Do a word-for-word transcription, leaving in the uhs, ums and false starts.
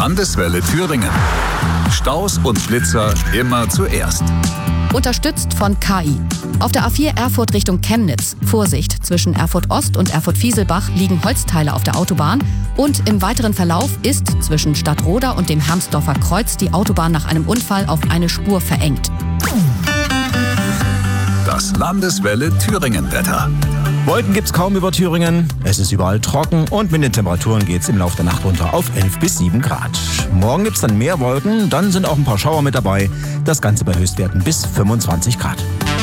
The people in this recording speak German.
Landeswelle Thüringen. Staus und Blitzer immer zuerst. Unterstützt von K I. Auf der A vier Erfurt Richtung Chemnitz. Vorsicht, zwischen Erfurt Ost und Erfurt-Fieselbach liegen Holzteile auf der Autobahn. Und im weiteren Verlauf ist zwischen Stadtroda und dem Hermsdorfer Kreuz die Autobahn nach einem Unfall auf eine Spur verengt. Das Landeswelle Thüringen-Wetter. Wolken gibt's kaum über Thüringen, es ist überall trocken und mit den Temperaturen geht's im Laufe der Nacht runter auf elf bis sieben Grad. Morgen gibt's dann mehr Wolken, dann sind auch ein paar Schauer mit dabei. Das Ganze bei Höchstwerten bis fünfundzwanzig Grad.